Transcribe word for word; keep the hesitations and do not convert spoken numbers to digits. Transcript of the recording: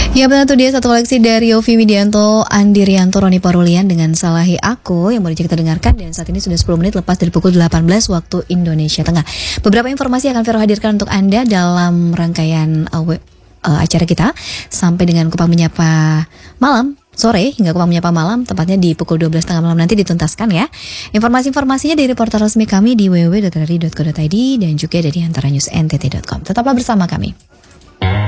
Ya benar tuh dia satu koleksi dari Yovie Widianto, Andi Rianto, Roni Parulian dengan Salahi Aku yang baru kita dengarkan, dan saat ini sudah sepuluh menit lepas dari pukul delapan belas waktu Indonesia Tengah. Beberapa informasi akan Vero hadirkan untuk Anda dalam rangkaian uh, we- uh, acara kita sampai dengan Kupang Menyapa malam sore hingga Kupang Menyapa malam, tepatnya di pukul dua belas tiga puluh malam nanti dituntaskan ya. Informasi-informasinya dari portal resmi kami di w w w dot r r i dot co dot i d dan juga dari antara news n t t dot com. Tetaplah bersama kami.